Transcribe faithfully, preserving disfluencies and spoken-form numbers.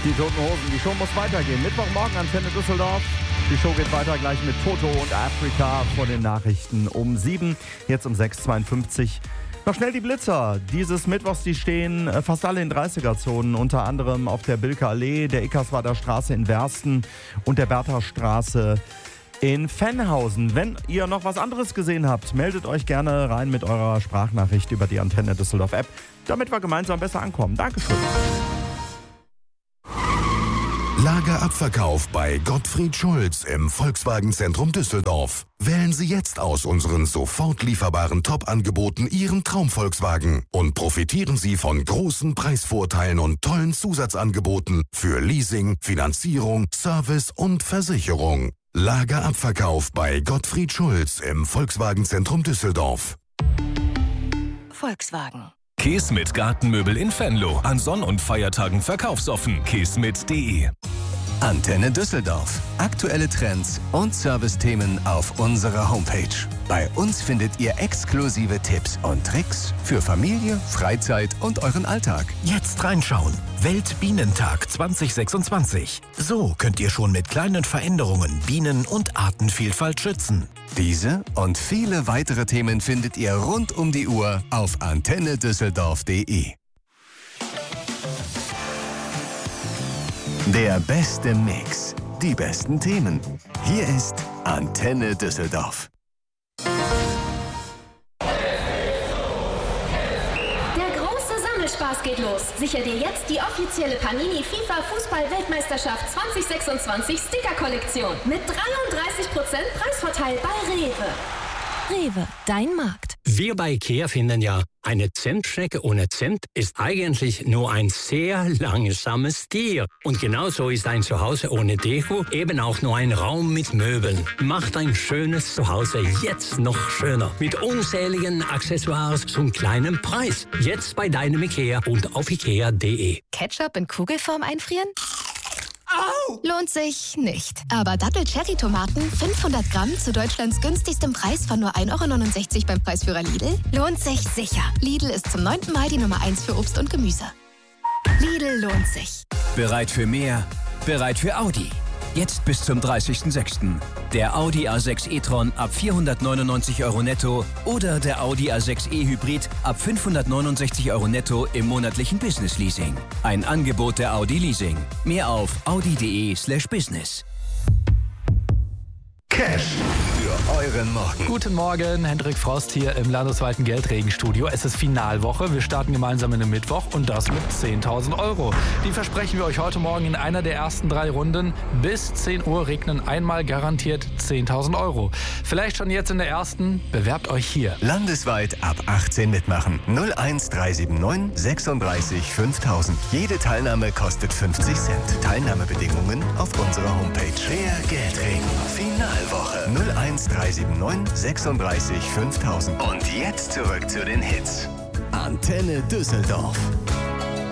Die Toten Hosen, die Show muss weitergehen. Mittwochmorgen, Antenne Düsseldorf. Die Show geht weiter gleich mit Toto und Afrika vor den Nachrichten um sieben. Jetzt um sechs Uhr zweiundfünfzig. Noch schnell die Blitzer. Dieses Mittwochs, die stehen fast alle in dreißiger-Zonen. Unter anderem auf der Bilker Allee, der Ickerswader Straße in Wersten und der Bertha-Straße in Fennhausen. Wenn ihr noch was anderes gesehen habt, meldet euch gerne rein mit eurer Sprachnachricht über die Antenne Düsseldorf App, damit wir gemeinsam besser ankommen. Dankeschön. Lagerabverkauf bei Gottfried Schulz im Volkswagen-Zentrum Düsseldorf. Wählen Sie jetzt aus unseren sofort lieferbaren Top-Angeboten Ihren Traum-Volkswagen und profitieren Sie von großen Preisvorteilen und tollen Zusatzangeboten für Leasing, Finanzierung, Service und Versicherung. Lagerabverkauf bei Gottfried Schulz im Volkswagen-Zentrum Düsseldorf. Volkswagen. Kesmet Gartenmöbel in Venlo. An Sonn- und Feiertagen verkaufsoffen. kesmet punkt de. Antenne Düsseldorf. Aktuelle Trends und Servicethemen auf unserer Homepage. Bei uns findet ihr exklusive Tipps und Tricks für Familie, Freizeit und euren Alltag. Jetzt reinschauen. Weltbienentag zwanzig sechsundzwanzig. So könnt ihr schon mit kleinen Veränderungen Bienen- und Artenvielfalt schützen. Diese und viele weitere Themen findet ihr rund um die Uhr auf antenne düsseldorf punkt de. Der beste Mix. Die besten Themen. Hier ist Antenne Düsseldorf. Spaß geht los. Sicher dir jetzt die offizielle Panini FIFA Fußball-Weltmeisterschaft zwanzig sechsundzwanzig Sticker-Kollektion mit dreiunddreißig Prozent Preisvorteil bei Rewe. Rewe, dein Markt. Wir bei IKEA finden ja, eine Zentschnecke ohne Zimt ist eigentlich nur ein sehr langsames Tier. Und genauso ist ein Zuhause ohne Deko eben auch nur ein Raum mit Möbeln. Macht ein schönes Zuhause jetzt noch schöner. Mit unzähligen Accessoires zum kleinen Preis. Jetzt bei deinem IKEA und auf ikea punkt de. Ketchup in Kugelform einfrieren? Au! Lohnt sich nicht. Aber Dattel-Cherry-Tomaten fünfhundert Gramm zu Deutschlands günstigstem Preis von nur ein Euro neunundsechzig beim Preisführer Lidl? Lohnt sich sicher. Lidl ist zum neunten Mal die Nummer eins für Obst und Gemüse. Lidl lohnt sich. Bereit für mehr? Bereit für Audi. Jetzt bis zum dreißigsten sechsten Der Audi A sechs e-tron ab vierhundertneunundneunzig Euro netto oder der Audi A sechs e Hybrid ab fünfhundertneunundsechzig Euro netto im monatlichen Business Leasing. Ein Angebot der Audi Leasing. Mehr auf audi punkt de slash business. Cash für euren Morgen. Guten Morgen, Hendrik Frost hier im landesweiten Geldregenstudio. Es ist Finalwoche. Wir starten gemeinsam in den Mittwoch und das mit zehntausend Euro. Die versprechen wir euch heute Morgen in einer der ersten drei Runden. Bis zehn Uhr regnen einmal garantiert zehntausend Euro. Vielleicht schon jetzt in der ersten. Bewerbt euch hier. Landesweit ab achtzehn mitmachen. null eins drei sieben neun sechsunddreißig fünftausend. Jede Teilnahme kostet fünfzig Cent. Teilnahmebedingungen auf unserer Homepage. Der Geldregen. Finalwoche. null eins drei sieben neun sechsunddreißig fünftausend. Und jetzt zurück zu den Hits. Antenne Düsseldorf.